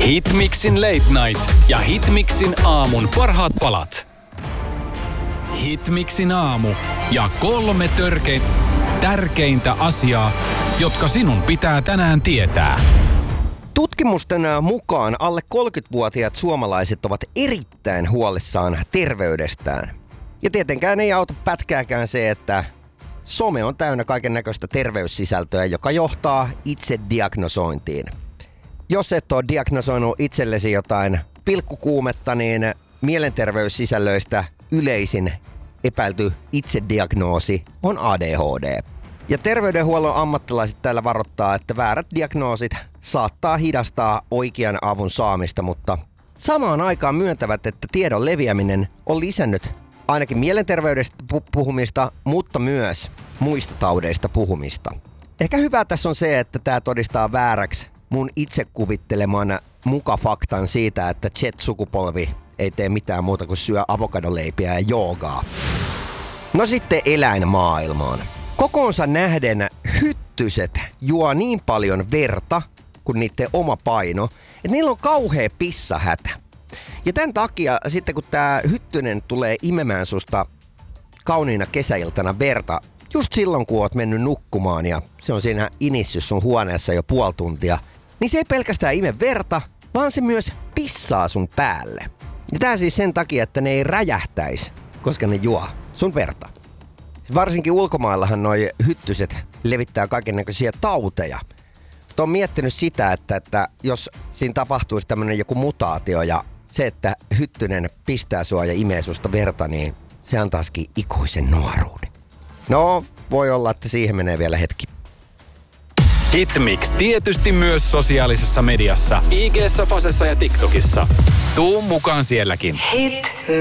Hitmixin Late Night ja Hitmixin aamun parhaat palat. Hitmixin aamu ja 3 tärkeintä asiaa, jotka sinun pitää tänään tietää. Tutkimusten mukaan alle 30-vuotiaat suomalaiset ovat erittäin huolissaan terveydestään. Ja tietenkään ei auta pätkääkään se, että some on täynnä kaiken näköistä terveyssisältöä, joka johtaa itse diagnosointiin. Jos et ole diagnosoinut itsellesi jotain pilkkukuumetta, niin mielenterveyssisällöistä yleisin epäilty itsediagnoosi on ADHD. Ja terveydenhuollon ammattilaiset täällä varoittaa, että väärät diagnoosit saattaa hidastaa oikean avun saamista, mutta samaan aikaan myöntävät, että tiedon leviäminen on lisännyt ainakin mielenterveydestä puhumista, mutta myös muista taudeista puhumista. Ehkä hyvä tässä on se, että tämä todistaa vääräksi mun itse kuvitteleman mukafaktan siitä, että Z-sukupolvi ei tee mitään muuta kuin syö avokadoleipiä ja joogaa. No sitten eläinmaailmaan. Kokoonsa nähden hyttyset juo niin paljon verta kuin niiden oma paino, että niillä on kauhea pissahätä. Ja tämän takia sitten kun tää hyttynen tulee imemään susta kauniina kesäiltana verta, just silloin kun oot mennyt nukkumaan ja se on siinä inissyt sun huoneessa jo puoli tuntia, niin se ei pelkästään ime verta, vaan se myös pissaa sun päälle. Ja tää siis sen takia, että ne ei räjähtäisi, koska ne juo sun verta. Varsinkin ulkomaillahan noi hyttyset levittää kaikennäköisiä tauteja. Mutta on miettinyt sitä, että jos siinä tapahtuisi tämmönen joku mutaatio ja se, että hyttynen pistää sua ja imee susta verta, niin se antaisikin ikuisen nuoruuden. No, voi olla, että siihen menee vielä hetki. Hitmix tietysti myös sosiaalisessa mediassa, IG:ssä, Fasessa ja TikTokissa. Tuu mukaan sielläkin.